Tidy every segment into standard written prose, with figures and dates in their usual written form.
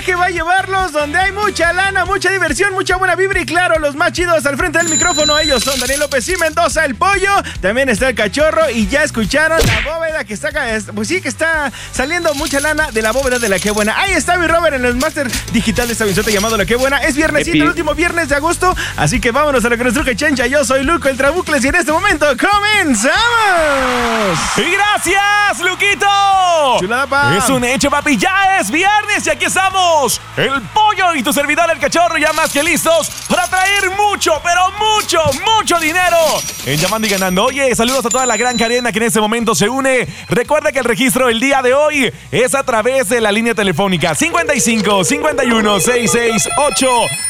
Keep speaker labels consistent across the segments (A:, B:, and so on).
A: viaje va a llevarlos donde hay mucha lana, mucha diversión, mucha buena vibra y claro, los más chidos al frente del micrófono. Ellos son Daniel López y Mendoza, el Pollo. También está el Cachorro y ya escucharon la bóveda que está, pues sí, que está saliendo mucha lana de la bóveda de La Qué Buena. Ahí está mi Robert en el máster digital de esta visota llamado La Qué Buena. Es viernesito, el último viernes de agosto, así que vámonos a lo que nos truje Chencha. Yo soy Luco, el Trabucles, y en este momento ¡comenzamos!
B: ¡Y gracias, Luquito!
A: Chulada, pa.
B: Es un hecho, papi, ya es viernes y aquí estamos, el Pollo y tu servidor, el Cachorro, ya más que listos para traer mucho, pero mucho dinero en Llamando y Ganando. Oye, saludos a toda la gran cadena que en este momento se une. Recuerda que el registro el día de hoy es a través de la línea telefónica 55 51 668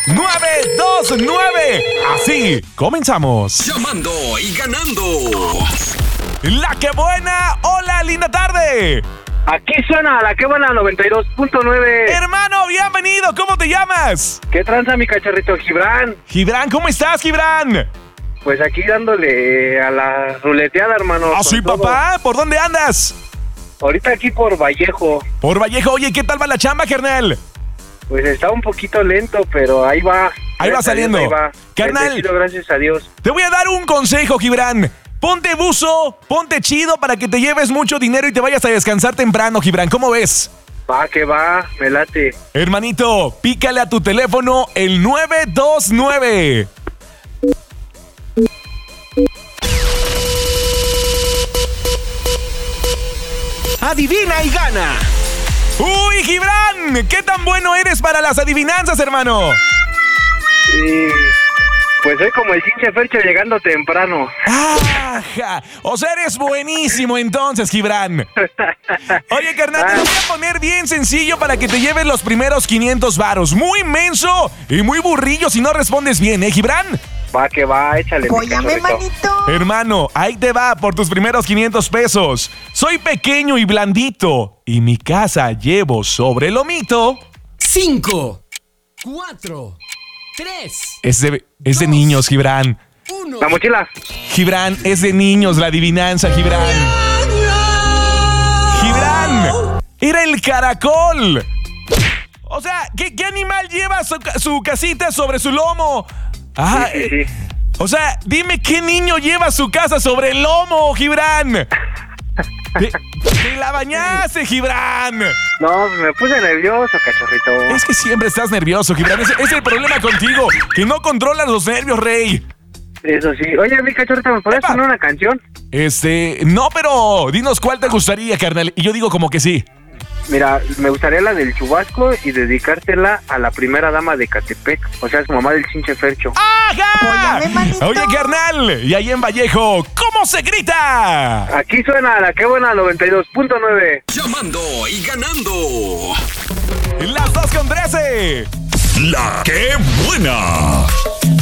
B: 929. Así comenzamos.
C: Llamando y Ganando.
B: La Qué Buena. Hola, linda tarde.
D: Aquí suena La Qué Buena 92.9.
B: Hermano, bienvenido. ¿Cómo te llamas?
D: ¿Qué tranza, mi cachorrito? Gibran.
B: Gibran, ¿cómo estás, Gibran?
D: Pues aquí dándole a la ruleteada, hermano.
B: ¿Ah, sí, papá? ¿Por dónde andas?
D: Ahorita aquí por Vallejo.
B: Por Vallejo. Oye, ¿qué tal va la chamba, carnal?
D: Pues está un poquito lento, pero ahí va.
B: Ahí va saliendo.
D: Ahí va.
B: Carnal.
D: Bendecido, gracias a Dios.
B: Te voy a dar un consejo, Gibran. Ponte buzo, ponte chido para que te lleves mucho dinero y te vayas a descansar temprano, Gibran. ¿Cómo ves?
D: Va, que va, me late.
B: Hermanito, pícale a tu teléfono el 929.
A: Adivina y gana.
B: ¡Uy, Gibran! ¿Qué tan bueno eres para las adivinanzas, hermano?
D: Sí. Pues soy como el Chinche Fercho llegando temprano.
B: ¡Ajá! O sea, eres buenísimo entonces, Gibran. Oye, carnal, te lo voy a poner bien sencillo para que te lleves los primeros 500 varos. Muy menso y muy burrillo si no respondes bien, ¿eh, Gibran?
D: Va, que va, échale.
E: Apóyame, manito.
B: Hermano, ahí te va por tus primeros 500 pesos. Soy pequeño y blandito y mi casa llevo sobre el lomito.
C: 5, 4, 3.
B: Es de niños, Gibran.
C: 1.
D: La mochila.
B: Gibran, es de niños la adivinanza, Gibran. Gibran, era el caracol. O sea, ¿qué animal lleva su casita sobre su lomo? Ah,
D: Sí.
B: O sea, dime qué niño lleva su casa sobre el lomo, Gibran. Te la bañaste, Gibran.
D: No, me puse nervioso, cachorrito.
B: Es que siempre estás nervioso, Gibran. Es el problema contigo, que no controlas los nervios, rey.
D: Eso sí. Oye, mi cachorrito, ¿me podrías poner una canción?
B: No, pero dinos cuál te gustaría, carnal. Y yo digo como que sí.
D: Mira, me gustaría la del Chubasco y dedicártela a la primera dama de Catepec. O sea, su mamá del Chinche Fercho.
B: ¡Ajá!
E: Apóyame, manito.
B: Oye, carnal, y ahí en Vallejo, ¿cómo se grita?
D: Aquí suena La Qué Buena 92.9.
C: Llamando y Ganando.
B: Las 2:13.
C: La Qué Buena.